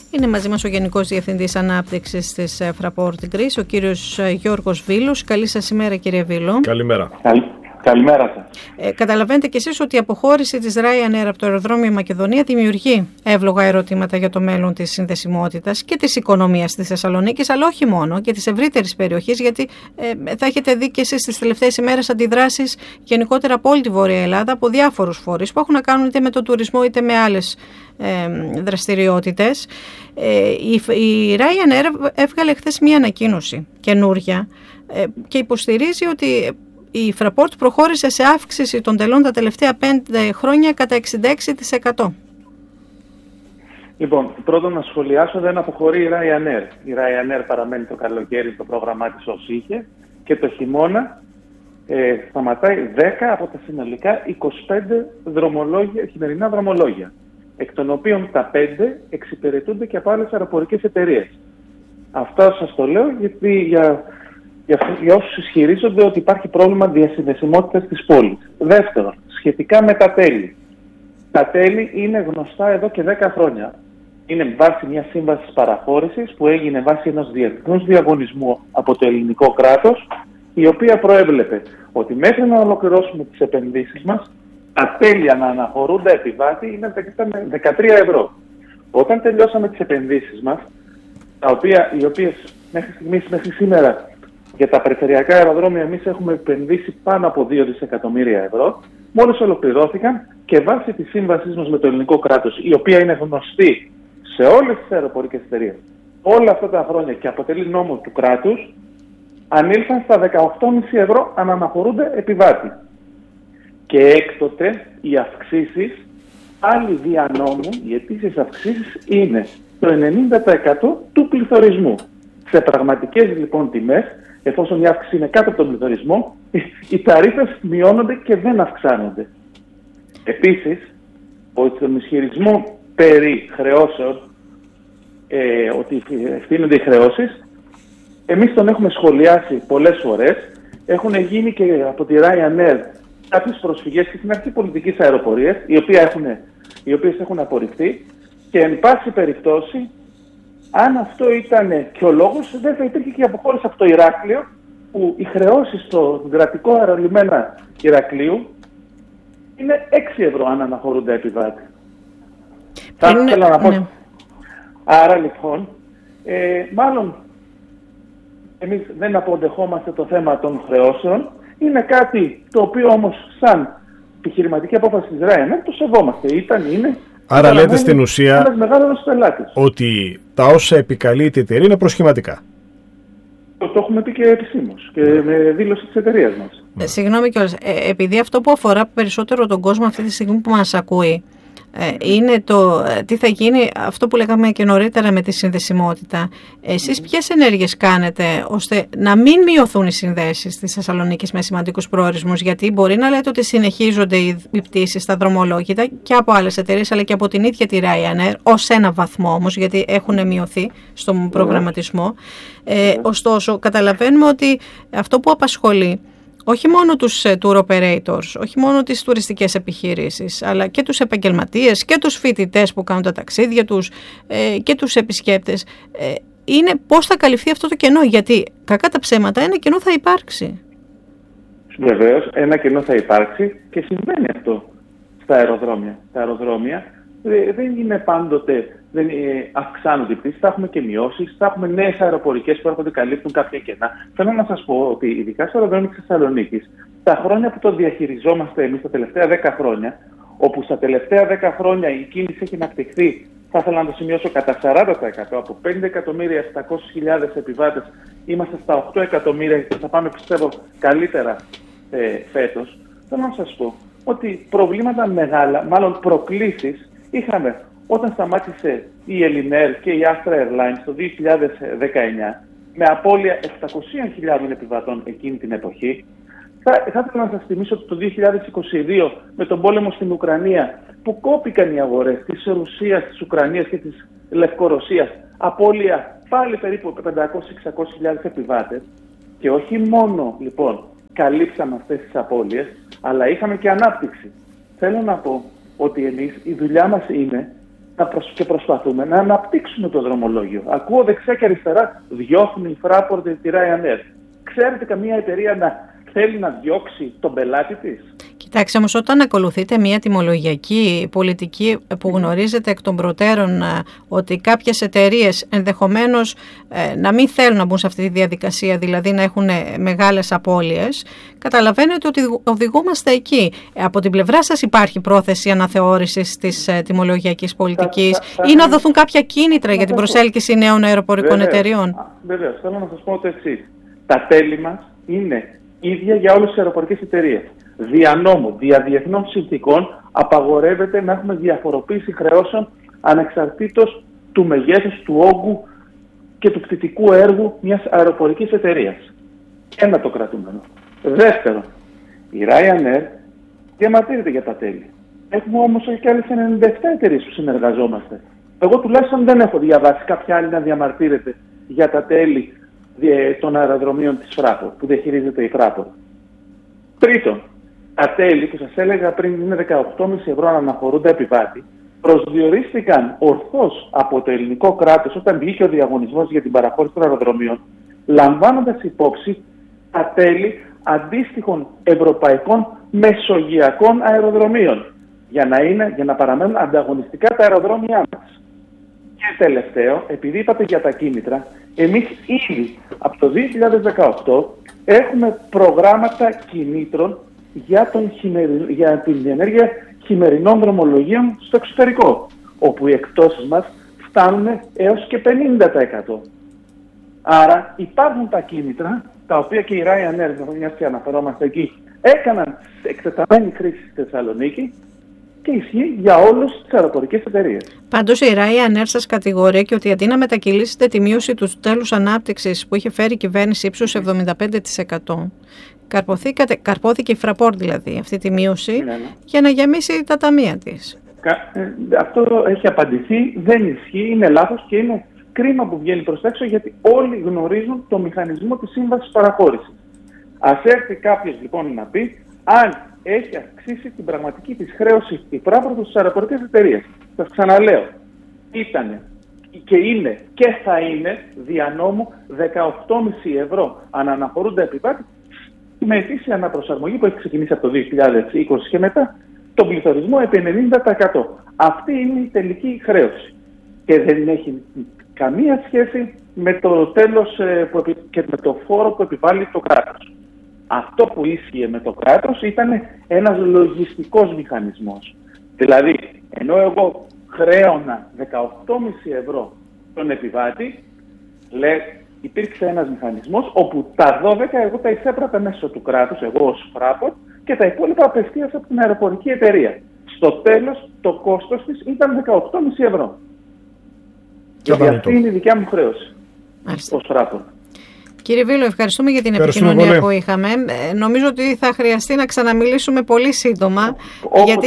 Είναι μαζί μας ο Γενικός Διευθυντής Ανάπτυξης της Fraport Greece, ο κύριος Γιώργος Βίλος. Καλή σας ημέρα, κύριε Βίλο. Καλημέρα. Καλημέρα σας. Καταλαβαίνετε κι εσείς ότι η αποχώρηση της Ryanair από το αεροδρόμιο Μακεδονία δημιουργεί εύλογα ερωτήματα για το μέλλον της συνδεσιμότητας και της οικονομίας της Θεσσαλονίκης, αλλά όχι μόνο, και της ευρύτερης περιοχής, γιατί θα έχετε δει κι εσείς τις τελευταίες ημέρες αντιδράσεις γενικότερα από όλη τη Βόρεια Ελλάδα, από διάφορους φορείς που έχουν να κάνουν είτε με τον τουρισμό είτε με άλλες δραστηριότητες. Η Ryanair έβγαλε χθες μία ανακοίνωση καινούρια και υποστηρίζει ότι η Fraport προχώρησε σε αύξηση των τελών τα τελευταία 5 χρόνια κατά 66%. Λοιπόν, πρώτον να σχολιάσω, δεν αποχωρεί η Ryanair. Η Ryanair παραμένει το καλοκαίρι στο πρόγραμμά της ως είχε και το χειμώνα σταματάει 10 από τα συνολικά 25 χειμερινά δρομολόγια, εκ των οποίων τα 5 εξυπηρετούνται και από άλλες αεροπορικές εταιρείες. Αυτό σας το λέω γιατί για όσους ισχυρίζονται ότι υπάρχει πρόβλημα διασυνδεσιμότητας της πόλης. Δεύτερον, σχετικά με τα τέλη. Τα τέλη είναι γνωστά εδώ και 10 χρόνια. Είναι βάση μια σύμβασης παραχώρησης που έγινε βάσει ενός διεθνούς διαγωνισμού από το ελληνικό κράτος, η οποία προέβλεπε ότι μέχρι να ολοκληρώσουμε τις επενδύσεις μας, τα τέλη να αναχωρούνται επιβάτη είναι 13 ευρώ. Όταν τελειώσαμε τις επενδύσεις μας, οι οποίες μέχρι σήμερα για τα περιφερειακά αεροδρόμια εμείς έχουμε επενδύσει πάνω από 2 δισεκατομμύρια ευρώ, μόλις ολοκληρώθηκαν και βάσει της σύμβασής μας με το ελληνικό κράτος, η οποία είναι γνωστή σε όλες τις αεροπορικές εταιρείες όλα αυτά τα χρόνια και αποτελεί νόμο του κράτους, ανήλθαν στα 18,5 ευρώ αν αναχωρούνται επιβάτη. Και έκτοτε οι αυξήσεις, πάλι δια νόμου, οι αιτήσεις αυξήσεις είναι το 90% του πληθωρισμού. Σε πραγματικές λοιπόν τιμές, εφόσον η αύξηση είναι κάτω από τον πληθωρισμό, οι ταρίφες μειώνονται και δεν αυξάνονται. Επίσης, τον ισχυρισμό περί χρεώσεων, ότι ευθύνονται οι χρεώσεις, εμείς τον έχουμε σχολιάσει πολλές φορές. Έχουν γίνει και από τη Ryanair κάποιες προσφυγές και στην αρχή πολιτικής αεροπορίας, οι οποίες έχουν απορριφθεί, και εν πάση περιπτώσει, αν αυτό ήταν και ο λόγος, δεν θα υπήρχε και η αποχώρηση από το Ηράκλειο, που οι χρεώσεις στο κρατικό αερολιμένα Ηρακλείου είναι 6 ευρώ αν αναχωρούνται επιβάτη. Θα ήθελα να πω. Ναι. Άρα λοιπόν, μάλλον εμείς δεν αποδεχόμαστε το θέμα των χρεώσεων. Είναι κάτι το οποίο όμως σαν επιχειρηματική απόφαση της Ryanair το σεβόμαστε. Είναι. Άρα λέτε στην ουσία ότι τα όσα επικαλείται η εταιρεία είναι προσχηματικά. Το έχουμε πει και επισήμως και με δήλωση της εταιρείας μας. Συγγνώμη κιόλας, επειδή αυτό που αφορά περισσότερο τον κόσμο αυτή τη στιγμή που μας ακούει είναι το τι θα γίνει, αυτό που λέγαμε και νωρίτερα με τη συνδεσιμότητα. Εσείς ποιες ενέργειες κάνετε ώστε να μην μειωθούν οι συνδέσεις της Θεσσαλονίκης με σημαντικούς προορισμούς? Γιατί μπορεί να λέτε ότι συνεχίζονται οι πτήσεις στα δρομολόγητα και από άλλες εταιρείες αλλά και από την ίδια τη Ryanair, ως ένα βαθμό όμως, γιατί έχουν μειωθεί στον προγραμματισμό. Ωστόσο, καταλαβαίνουμε ότι αυτό που απασχολεί όχι μόνο τους tour operators, όχι μόνο τις τουριστικές επιχειρήσεις, αλλά και τους επαγγελματίες και τους φοιτητές που κάνουν τα ταξίδια τους και τους επισκέπτες, είναι πώς θα καλυφθεί αυτό το κενό, γιατί κακά τα ψέματα ένα κενό θα υπάρξει. Βεβαίως, ένα κενό θα υπάρξει και συμβαίνει αυτό στα αεροδρόμια. Τα αεροδρόμια δεν είναι πάντοτε, δεν αυξάνονται οι πτήσεις, θα έχουμε και μειώσεις, θα έχουμε νέες αεροπορικές που έρχονται καλύπτουν κάποια κενά. Θέλω να σας πω ότι ειδικά στο αεροδρόμιο της Θεσσαλονίκης, τα χρόνια που το διαχειριζόμαστε εμείς τα τελευταία 10 χρόνια, όπου στα τελευταία 10 χρόνια η κίνηση έχει αναπτυχθεί, θα ήθελα να το σημειώσω, κατά 40%, από 5.700.000 επιβάτες είμαστε στα 8 εκατομμύρια και θα πάμε, πιστεύω, καλύτερα φέτος. Θέλω να σας πω ότι προβλήματα μεγάλα, μάλλον προκλήσεις, είχαμε όταν σταμάτησε η Elinair και η Astra Airlines το 2019 με απώλεια 700.000 επιβατών εκείνη την εποχή. Θα ήθελα να σας θυμίσω ότι το 2022 με τον πόλεμο στην Ουκρανία, που κόπηκαν οι αγορές της Ρωσίας, της Ουκρανίας και της Λευκορωσίας, απώλεια πάλι περίπου 500-600.000 επιβάτες, και όχι μόνο λοιπόν καλύψαμε αυτές τις απώλειες, αλλά είχαμε και ανάπτυξη. Θέλω να πω ότι εμείς η δουλειά μας είναι και προσπαθούμε να αναπτύξουμε το δρομολόγιο. Ακούω δεξιά και αριστερά, διώχνει η Fraport τη Ryanair. Ξέρετε καμία εταιρεία να θέλει να διώξει τον πελάτη της? Κοιτάξτε όμως, όταν ακολουθείτε μια τιμολογιακή πολιτική που γνωρίζετε εκ των προτέρων ότι κάποιες εταιρείες ενδεχομένως να μην θέλουν να μπουν σε αυτή τη διαδικασία, δηλαδή να έχουν μεγάλες απώλειες, καταλαβαίνετε ότι οδηγούμαστε εκεί. Από την πλευρά σας υπάρχει πρόθεση αναθεώρησης της τιμολογιακής πολιτικής ή να δοθούν κάποια κίνητρα για την προσέλκυση νέων αεροπορικών εταιρειών? Βεβαίως, θέλω να σας πω το εξής. Τα τέλη μας είναι ίδια για όλες τις αεροπορικές εταιρείες. Δια νόμου, δια διεθνών συνθηκών, απαγορεύεται να έχουμε διαφοροποίηση χρεώσεων ανεξαρτήτως του μεγέθους, του όγκου και του πτυτικού έργου μιας αεροπορικής εταιρείας. Ένα το κρατούμενο. Δεύτερον, η Ryanair διαμαρτύρεται για τα τέλη. Έχουμε όμως και άλλες 97 εταιρείες που συνεργαζόμαστε. Εγώ τουλάχιστον δεν έχω διαβάσει κάποια άλλη να διαμαρτύρεται για τα τέλη των αεροδρομίων της Fraport, που διαχειρίζεται η Fraport. Τρίτον, τα τέλη που σας έλεγα πριν είναι 18,5 ευρώ αν αναχωρούνται επιβάτη, προσδιορίστηκαν ορθώς από το ελληνικό κράτος όταν βγήκε ο διαγωνισμός για την παραχώρηση των αεροδρομίων, λαμβάνοντας υπόψη τα τέλη αντίστοιχων ευρωπαϊκών μεσογειακών αεροδρομίων, για να παραμένουν ανταγωνιστικά τα αεροδρόμια μας. Και τελευταίο, επειδή είπατε για τα κίνητρα, εμείς ήδη από το 2018 έχουμε προγράμματα κινήτρων για την ενέργεια χειμερινών δρομολογίων στο εξωτερικό, όπου οι εκτόσεις μας φτάνουν έως και 50%. Άρα υπάρχουν τα κίνητρα, τα οποία και η Ryanair, μιας και αναφερόμαστε εκεί, έκαναν εκτεταμένη χρήση στη Θεσσαλονίκη και ισχύει για όλες τις αεροπορικές εταιρείες. Πάντως η Ryanair σας κατηγορεί και ότι αντί να μετακυλήσετε τη μείωση του τέλους ανάπτυξης που είχε φέρει η κυβέρνηση ύψους 75%, καρπόθηκε η Fraport δηλαδή αυτή τη μείωση, για να γεμίσει τα ταμεία της. Αυτό έχει απαντηθεί, δεν ισχύει, είναι λάθος και είναι κρίμα που βγαίνει προς τα έξω, γιατί όλοι γνωρίζουν το μηχανισμό της σύμβασης παραχώρησης. Ας έρθει κάποιος λοιπόν να πει αν έχει αυξήσει την πραγματική της χρέωση η Fraport στις αεροπορικές εταιρείες. Σας ξαναλέω, ήταν και είναι και θα είναι δια νόμου 18,5 ευρώ αν αναχωρούνται επιβάτη, με ετήσια αναπροσαρμογή που έχει ξεκινήσει από το 2020 και μετά, τον πληθωρισμό επί 90%. Αυτή είναι η τελική χρέωση. Και δεν έχει καμία σχέση με το τέλος και με το φόρο που επιβάλλει το κράτος. Αυτό που ίσχυε με το κράτος ήταν ένας λογιστικός μηχανισμός. Δηλαδή, ενώ εγώ χρέωνα 18,5 ευρώ τον επιβάτη, υπήρξε ένας μηχανισμός όπου τα 12 εγώ τα εισέπρατα μέσω του κράτους, εγώ ως Fraport, και τα υπόλοιπα απευθείας από την αεροπορική εταιρεία. Στο τέλος το κόστος της ήταν 18,5 ευρώ. Και αυτή είναι η δικιά μου χρέωση ως Fraport. Κύριε Βίλο, ευχαριστούμε για την επικοινωνία που είχαμε. Νομίζω ότι θα χρειαστεί να ξαναμιλήσουμε πολύ σύντομα, γιατί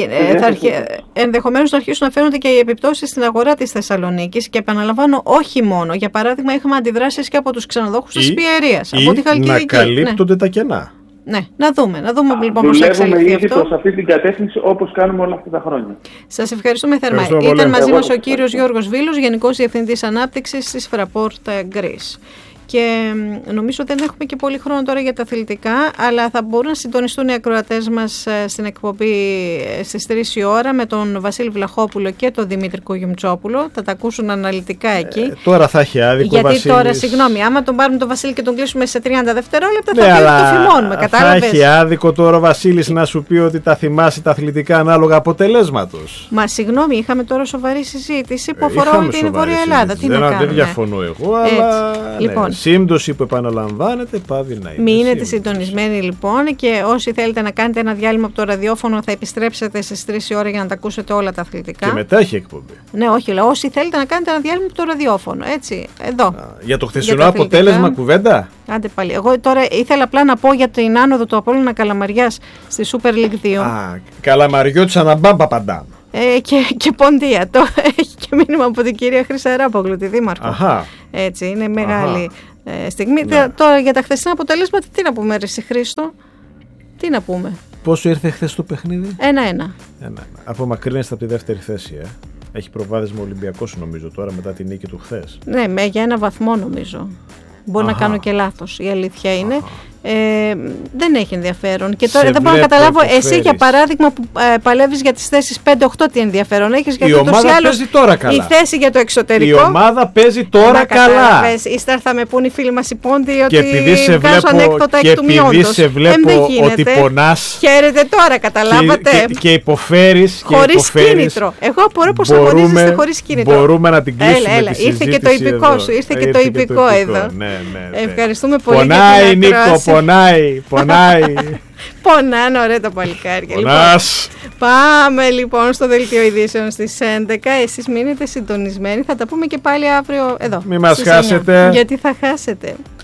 ενδεχομένως να αρχίσουν να φαίνονται και οι επιπτώσεις στην αγορά της Θεσσαλονίκης. Και επαναλαμβάνω, όχι μόνο. Για παράδειγμα, είχαμε αντιδράσεις και από τους ξενοδόχους της Πιερίας, από τη Χαλκιδική. Να καλύπτονται τα κενά. Ναι, να δούμε λοιπόν πώς θα εξελιχθεί αυτό. Προς αυτή την κατεύθυνση, όπως κάνουμε όλα αυτά τα χρόνια. Σας ευχαριστούμε θερμά. Ήταν μαζί μας ο κύριος Γιώργος Βίλος, Γενικός Διευθυντής Ανάπτυξης της Fraport Greece. Και νομίζω δεν έχουμε και πολύ χρόνο τώρα για τα αθλητικά, αλλά θα μπορούν να συντονιστούν οι ακροατές μας στην εκπομπή στις 3 η ώρα με τον Βασίλη Βλαχόπουλο και τον Δημήτρη Κουγιουμτσόπουλο. Θα τα ακούσουν αναλυτικά εκεί. Τώρα θα έχει άδικο ο Βασίλης. Γιατί τώρα, συγγνώμη, άμα τον πάρουμε τον Βασίλη και τον κλείσουμε σε 30 δευτερόλεπτα, θα πει ότι το θυμώνουμε. Κατάλαβες. Θα έχει άδικο τώρα ο Βασίλης να σου πει ότι τα θυμάσαι τα αθλητικά ανάλογα αποτελέσματος. Μα συγγνώμη, είχαμε τώρα σοβαρή συζήτηση που αφορά όλη την Βόρεια Ελλάδα. Τι να κάνουμε. Δεν διαφωνώ εγώ, αλλά. Λοιπόν. Σύμπτωση που επαναλαμβάνεται πάβει να είναι. Μείνετε συντονισμένοι λοιπόν, και όσοι θέλετε να κάνετε ένα διάλειμμα από το ραδιόφωνο θα επιστρέψετε στις 3 η ώρα για να τα ακούσετε όλα τα αθλητικά. Και μετά έχει εκπομπή. Ναι, όχι, αλλά όσοι θέλετε να κάνετε ένα διάλειμμα από το ραδιόφωνο. Έτσι, εδώ. Για το χθεσινό αποτέλεσμα κουβέντα. Άντε πάλι. Εγώ τώρα ήθελα απλά να πω για την άνοδο του Απόλλωνα Καλαμαριάς στη Super League 2. Καλαμαριώτης αναμπάμ παπαντάμ. Και ποντία. Το έχει και μήνυμα από την κυρία Χρυσαράπογλου, τη δήμαρχο. Έτσι, είναι μεγάλη στιγμή. Ναι. Τώρα για τα χθεσινά αποτελέσματα, τι να πούμε, ρε Χρήστο, τι να πούμε. Πόσο ήρθε χθες το παιχνίδι? 1-1. Απομακρύνεστε από τη δεύτερη θέση. Έχει προβάδισμα Ολυμπιακός νομίζω τώρα μετά την νίκη του χθες. Ναι, για 1 βαθμό νομίζω. Μπορεί να κάνω και λάθος, η αλήθεια είναι. Δεν έχει ενδιαφέρον. Και τώρα δεν μπορώ να καταλάβω, εσύ για παράδειγμα που παλεύεις για τις θέσεις 5-8, τι ενδιαφέρον έχεις, γιατί η ομάδα παίζει τώρα καλά. Η θέση για το εξωτερικό. Η ομάδα παίζει τώρα καλά. Ύστερα θα με πούν οι φίλοι μας οι πόντιοι ότι βγάζω ανέκδοτα εκ του μειόντος. Και επειδή σε βλέπω ότι πονάς. Χαίρετε τώρα, καταλάβατε. Και υποφέρεις. Χωρίς κίνητρο. Εγώ απορώ πως αγωνίζεστε χωρίς κίνητρο. Μπορούμε να την κλείσουμε τη συζήτηση. Ήρθε και το υπηκό σου. Ήρθε και το υπηκό εδώ. Ευχαριστούμε πολύ. Πονάει, Νίκο, πονάει. Πονάνε, ωραία τα παλικάρια. Πονάς. Πάμε λοιπόν στο δελτίο ειδήσεων στις 11. Εσείς μείνετε συντονισμένοι. Θα τα πούμε και πάλι αύριο εδώ. Μη μας χάσετε. Γιατί θα χάσετε.